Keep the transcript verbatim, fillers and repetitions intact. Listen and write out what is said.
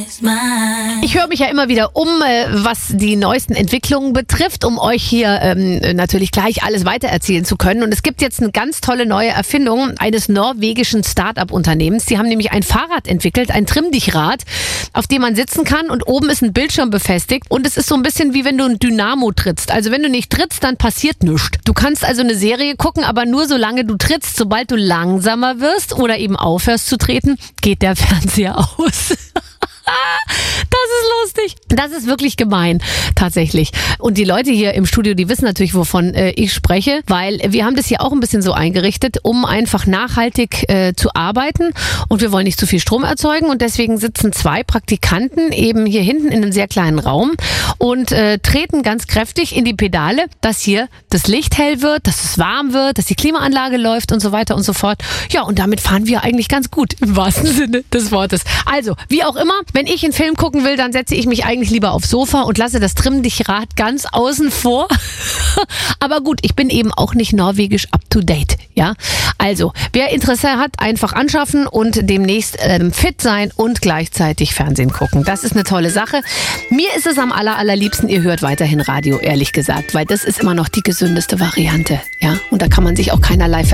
Ich höre mich ja immer wieder um, äh, was die neuesten Entwicklungen betrifft, um euch hier ähm, natürlich gleich alles weitererzählen zu können. Und es gibt jetzt eine ganz tolle neue Erfindung eines norwegischen Start-up-Unternehmens. Die haben nämlich ein Fahrrad entwickelt, ein Trimm-dich-Rad, auf dem man sitzen kann und oben ist ein Bildschirm befestigt. Und es ist so ein bisschen wie wenn du ein Dynamo trittst. Also wenn du nicht trittst, dann passiert nichts. Du kannst also eine Serie gucken, aber nur solange du trittst. Sobald du langsamer wirst oder eben aufhörst zu treten, geht der Fernseher aus. Das ist lustig. Das ist wirklich gemein, tatsächlich. Und die Leute hier im Studio, die wissen natürlich, wovon äh, ich spreche, weil wir haben das hier auch ein bisschen so eingerichtet, um einfach nachhaltig äh, zu arbeiten und wir wollen nicht zu viel Strom erzeugen und deswegen sitzen zwei Praktikanten eben hier hinten in einem sehr kleinen Raum und äh, treten ganz kräftig in die Pedale, dass hier das Licht hell wird, dass es warm wird, dass die Klimaanlage läuft und so weiter und so fort. Ja, und damit fahren wir eigentlich ganz gut, im wahrsten Sinne des Wortes. Also, wie auch immer, wenn ich einen Film gucken will, dann setze ich mich eigentlich lieber aufs Sofa und lasse das Trimm-dich-Rad ganz außen vor. Aber gut, ich bin eben auch nicht norwegisch up to date. Ja, also wer Interesse hat, einfach anschaffen und demnächst ähm, fit sein und gleichzeitig Fernsehen gucken. Das ist eine tolle Sache. Mir ist es am aller, allerliebsten, ihr hört weiterhin Radio, ehrlich gesagt, weil das ist immer noch die gesündeste Variante. Ja, und da kann man sich auch keinerlei